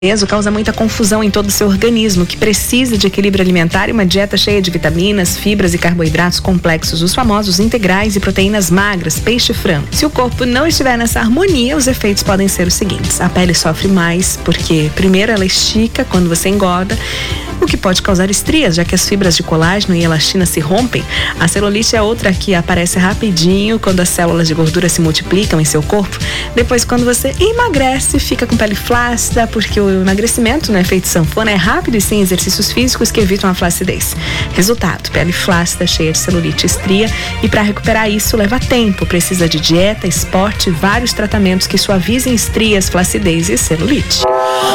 Peso causa muita confusão em todo o seu organismo, que precisa de equilíbrio alimentar e uma dieta cheia de vitaminas, fibras e carboidratos complexos, os famosos integrais e proteínas magras, peixe e frango. Se o corpo não estiver nessa harmonia, os efeitos podem ser os seguintes: a pele sofre mais, porque primeiro ela estica quando você engorda, o que pode causar estrias, já que as fibras de colágeno e elastina se rompem. A celulite é outra que aparece rapidinho quando as células de gordura se multiplicam em seu corpo. Depois, quando você emagrece, fica com pele flácida, porque o emagrecimento, no efeito sanfona, é rápido e sem exercícios físicos que evitam a flacidez. Resultado: pele flácida, cheia de celulite e estria, e para recuperar isso leva tempo, precisa de dieta, esporte e vários tratamentos que suavizem estrias, flacidez e celulite.